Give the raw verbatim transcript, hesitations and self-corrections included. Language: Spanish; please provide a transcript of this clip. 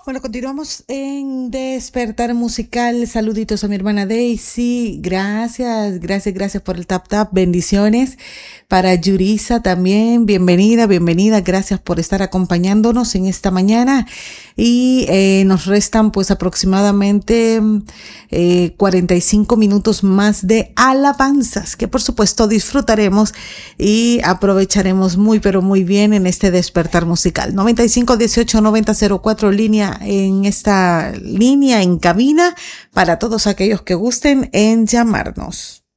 Bueno, continuamos en Despertar Musical. Saluditos a mi hermana Daisy. Gracias, gracias, gracias por el tap tap. Bendiciones. Para Yurisa también. Bienvenida, bienvenida. Gracias por estar acompañándonos en esta mañana. Y eh, nos restan pues aproximadamente eh, cuarenta y cinco minutos más de alabanzas que por supuesto disfrutaremos y aprovecharemos muy pero muy bien en este Despertar Musical. noventa y cinco dieciocho noventa cero cuatro línea en esta línea en cabina para todos aquellos que gusten en llamarnos.